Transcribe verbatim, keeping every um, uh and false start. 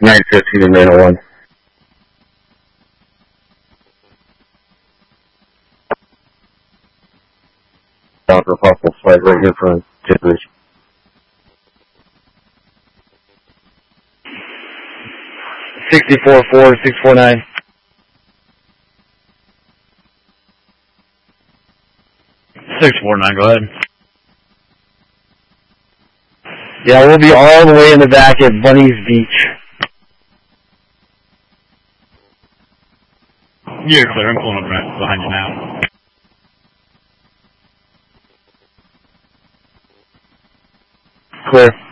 nine fifteen and nine oh one. Down for a possible flight right here from Tippers. sixty-four four, six four nine. six four nine, go ahead. Yeah, we'll be all the way in the back at Bunny's Beach. You're clear, I'm pulling up right behind you now. Clear.